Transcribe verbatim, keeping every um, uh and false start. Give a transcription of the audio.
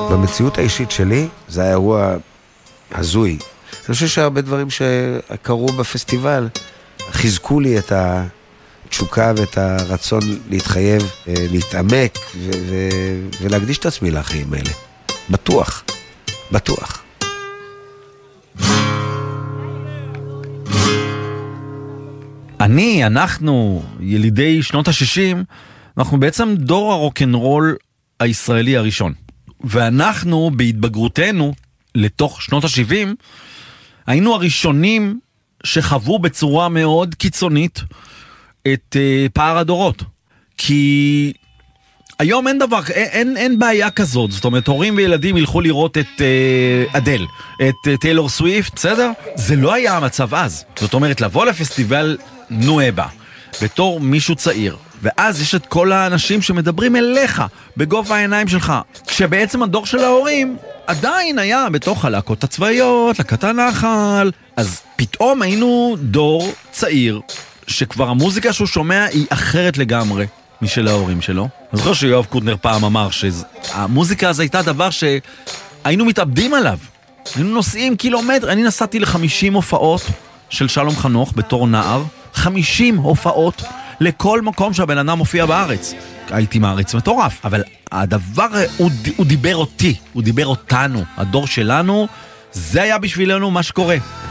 במציאות האישית שלי, זה היה אירוע הזוי. אני חושב שהרבה דברים שקרו בפסטיבל חיזקו לי את התשוקה ואת הרצון להתחייב, להתעמק ו- ו- ולהקדיש את עצמי לחיים האלה. בטוח, בטוח. אני, אנחנו, ילידי שנות ה-שישים, אנחנו בעצם דור הרוקנרול הישראלי הראשון. ואנחנו, בהתבגרותנו, לתוך שנות ה-שבעים, היינו הראשונים שחוו בצורה מאוד קיצונית את uh, פער הדורות. כי היום אין דבר, אין, אין, אין בעיה כזאת. זאת אומרת, הורים וילדים ילכו לראות את uh, אדל, את uh, טיילור סוויפט, בסדר? זה לא היה המצב אז. זאת אומרת, לבוא לפסטיבל נואבה, בתור מישהו צעיר, ואז יש את כל האנשים שמדברים אליך, בגובה העיניים שלך, כשבעצם הדור של ההורים עדיין היה בתוך הלהקות הצבאיות, להקת הנחל, אז פתאום היינו דור צעיר, שכבר המוזיקה שהוא שומע היא אחרת לגמרי משל ההורים שלו. אני זוכר שיואב קוטנר פעם אמר שהמוזיקה הזו הייתה דבר שהיינו מתאבדים עליו. היינו נוסעים קילומטר, אני נסעתי ל-חמישים הופעות של שלום חנוך בתור נער, חמישים הופעות לכל מקום שהבן אדם מופיע בארץ. הייתי מעריץ מטורף, אבל הדבר, הוא, הוא דיבר אותי, הוא דיבר אותנו, הדור שלנו, זה היה בשבילנו מה שקורה.